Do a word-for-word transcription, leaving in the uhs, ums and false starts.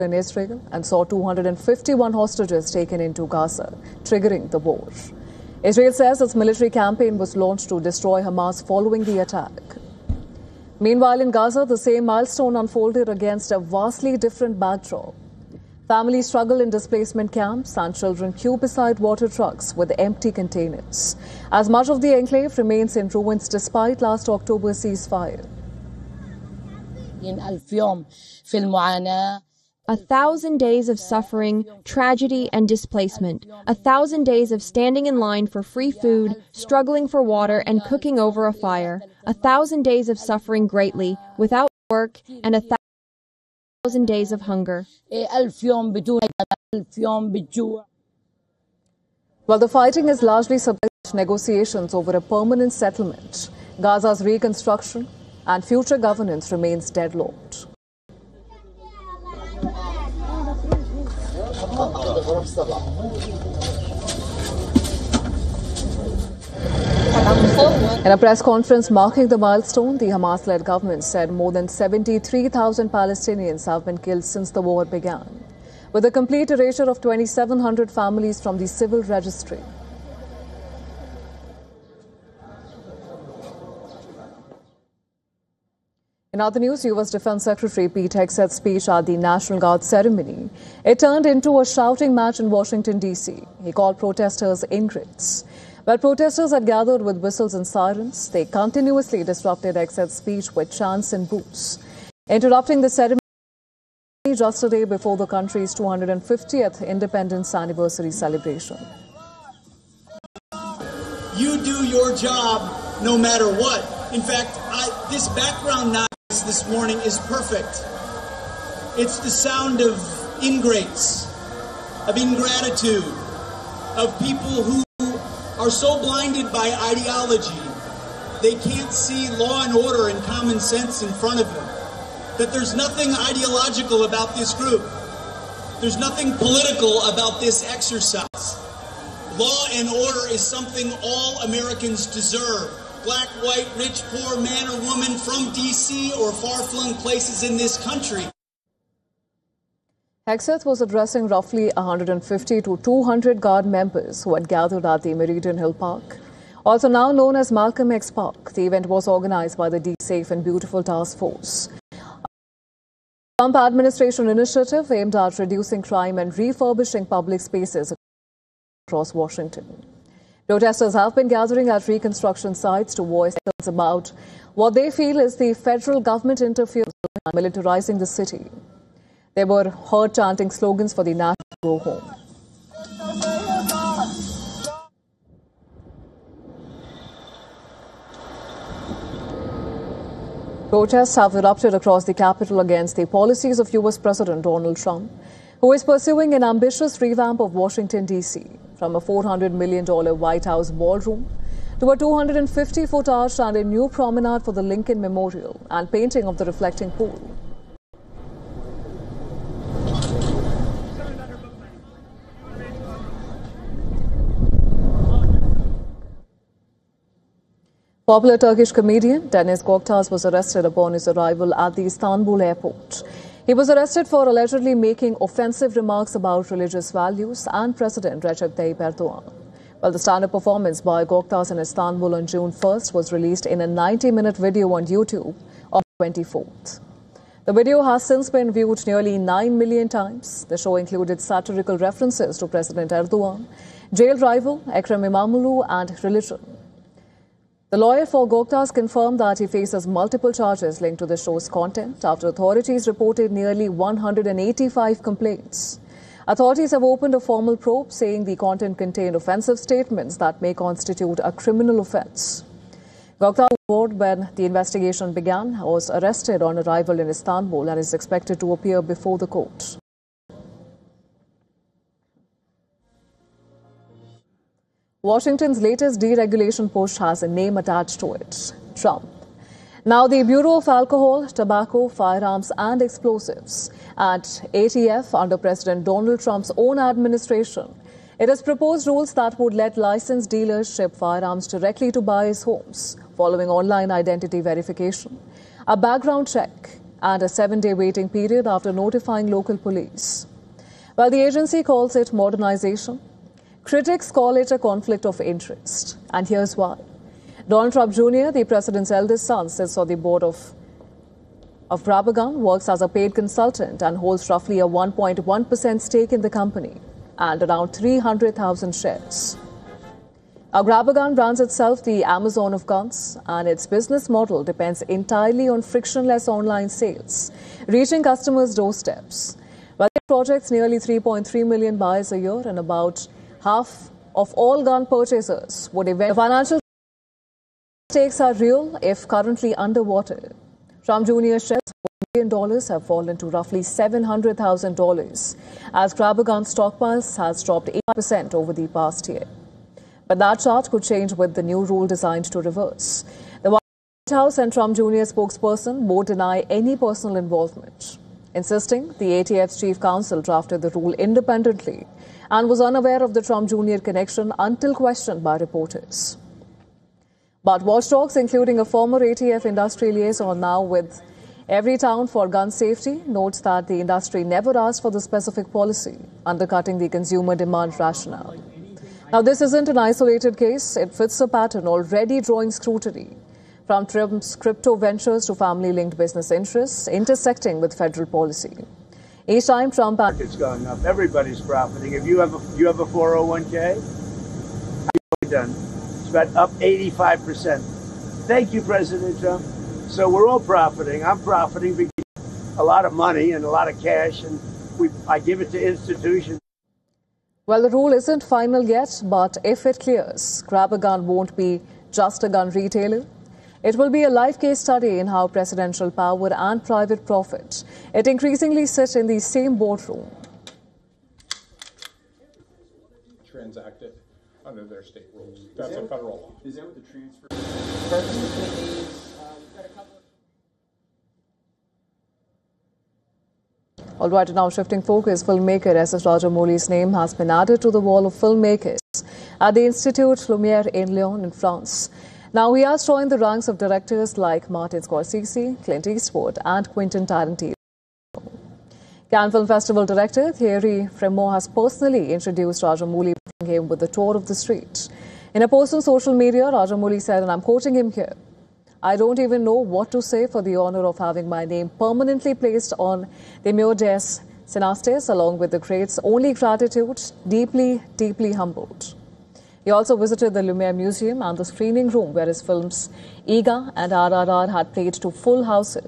in Israel and saw two hundred fifty-one hostages taken into Gaza, triggering the war. Israel says its military campaign was launched to destroy Hamas following the attack. Meanwhile, in Gaza, the same milestone unfolded against a vastly different backdrop. Families struggle in displacement camps and children queue beside water trucks with empty containers, as much of the enclave remains in ruins despite last October's ceasefire. A thousand days of suffering, tragedy, and displacement. A thousand days of standing in line for free food, struggling for water, and cooking over a fire. A thousand days of suffering greatly, without work, and a thousand days of hunger. While the fighting is largely subject to negotiations over a permanent settlement, Gaza's reconstruction and future governance remains deadlocked. In a press conference marking the milestone, the Hamas-led government said more than seventy-three thousand Palestinians have been killed since the war began, with a complete erasure of twenty-seven hundred families from the civil registry. In other news, U S Defense Secretary Pete Hegseth's speech at the National Guard ceremony, it turned into a shouting match in Washington, D C He called protesters ingrates. While protesters had gathered with whistles and sirens, they continuously disrupted Hegseth's speech with chants and boos, interrupting the ceremony just a day before the country's two hundred fiftieth independence anniversary celebration. You do your job no matter what. In fact, I, this background noise this morning is perfect. It's the sound of ingrates, of ingratitude, of people who are so blinded by ideology they can't see law and order and common sense in front of them. That there's nothing ideological about this group. There's nothing political about this exercise. Law and order is something all Americans deserve. Black, white, rich, poor, man or woman from D C or far-flung places in this country. Hegseth was addressing roughly one hundred fifty to two hundred Guard members who had gathered at the Meridian Hill Park, also now known as Malcolm X Park. The event was organized by the D Safe and Beautiful Task Force, a Trump administration initiative aimed at reducing crime and refurbishing public spaces across Washington. Protesters have been gathering at reconstruction sites to voice concerns about what they feel is the federal government interference in militarizing the city. They were heard chanting slogans for the national go home. Protests have erupted across the capital against the policies of U S President Donald Trump, who is pursuing an ambitious revamp of Washington, D C, from a four hundred million dollars White House ballroom to a two hundred fifty foot arch and a new promenade for the Lincoln Memorial and painting of the reflecting pool. Popular Turkish comedian Deniz Göktaş was arrested upon his arrival at the Istanbul airport. He was arrested for allegedly making offensive remarks about religious values and President Recep Tayyip Erdogan. Well, the stand-up performance by Göktaş in Istanbul on June first was released in a ninety minute video on YouTube on the twenty-fourth. The video has since been viewed nearly nine million times. The show included satirical references to President Erdogan, jail rival Ekrem İmamoğlu, and religion. The lawyer for Göktaş confirmed that he faces multiple charges linked to the show's content after authorities reported nearly one hundred eighty-five complaints. Authorities have opened a formal probe saying the content contained offensive statements that may constitute a criminal offense. Göktaş, when the investigation began, was arrested on arrival in Istanbul and is expected to appear before the court. Washington's latest deregulation push has a name attached to it: Trump. Now, the Bureau of Alcohol, Tobacco, Firearms and Explosives at A T F under President Donald Trump's own administration, it has proposed rules that would let licensed dealers ship firearms directly to buyers' homes following online identity verification, a background check and a seven-day waiting period after notifying local police. While the agency calls it modernization, critics call it a conflict of interest. And here's why. Donald Trump Junior, the president's eldest son, sits on the board of, of GrabAGun, works as a paid consultant and holds roughly a one point one percent stake in the company and around three hundred thousand shares. Now, GrabAGun brands itself the Amazon of guns, and its business model depends entirely on frictionless online sales, reaching customers' doorsteps. While it projects nearly three point three million buyers a year and about half of all gun purchasers would eventually. The financial stakes are real if currently underwater. Trump Junior's shares of one billion dollars have fallen to roughly seven hundred thousand dollars as GrabAGun stockpiles has dropped eight percent over the past year. But that chart could change with the new rule designed to reverse. The White House and Trump Junior spokesperson both deny any personal involvement, insisting the A T F's chief counsel drafted the rule independently and was unaware of the Trump Junior connection until questioned by reporters. But watchdogs, including a former A T F industry liaison now with Everytown for Gun Safety, notes that the industry never asked for the specific policy, undercutting the consumer demand rationale. Now, this isn't an isolated case. It fits a pattern already drawing scrutiny, from Trump's crypto ventures to family-linked business interests intersecting with federal policy. Each time Trump... It's going up. Everybody's profiting. If you have a, you have a four oh one K, how done? It's about up eighty-five percent. Thank you, President Trump. So we're all profiting. I'm profiting because a lot of money and a lot of cash, and we, I give it to institutions. Well, the rule isn't final yet, but if it clears, GrabAGun won't be just a gun retailer. It will be a live case study in how presidential power and private profit it increasingly sit in the same boardroom. Transacted under their state rules. That's a federal law. Is that what the transfer purpose is going to be? All right, now shifting focus, filmmaker S S Rajamouli's name has been added to the wall of filmmakers at the Institut Lumière in Lyon in France. Now he has joined the ranks of directors like Martin Scorsese, Clint Eastwood and Quentin Tarantino. Cannes Film Festival director Thierry Frémaux has personally introduced Rajamouli, bringing him with a tour of the street. In a post on social media, Rajamouli said, and I'm quoting him here, "I don't even know what to say for the honor of having my name permanently placed on the Mur des Cinéastes along with the greats. Only gratitude, deeply, deeply humbled." He also visited the Lumière Museum and the screening room where his films Ega and R R R had played to full houses.